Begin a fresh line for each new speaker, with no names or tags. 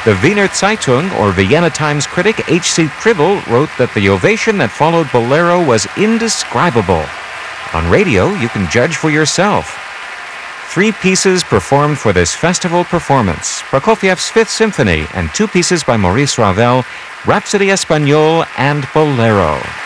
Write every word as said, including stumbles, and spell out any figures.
The Wiener Zeitung, or Vienna Times critic H C Pribble, wrote that the ovation that followed Bolero was indescribable. On radio, you can judge for yourself. Three pieces performed for this festival performance: Prokofiev's Fifth Symphony and two pieces by Maurice Ravel, Rhapsody Espagnole and Bolero.